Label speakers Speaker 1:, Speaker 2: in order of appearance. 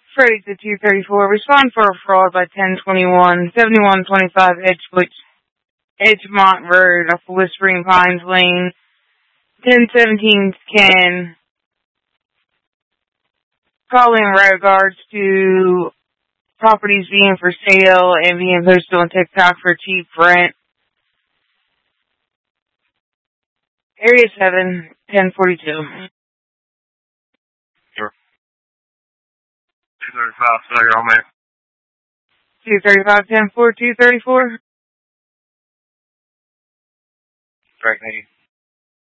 Speaker 1: Freight to 234. Respond for a fraud by 1021, 7125 Edgemont Road off Whispering Pines Lane. 1017 can call in regards to properties being for sale and being posted on TikTok for cheap rent. Area 7, 1042.
Speaker 2: Sure. 235, so you're on there.
Speaker 1: 235, 1042, 34.
Speaker 2: Correct, thank you.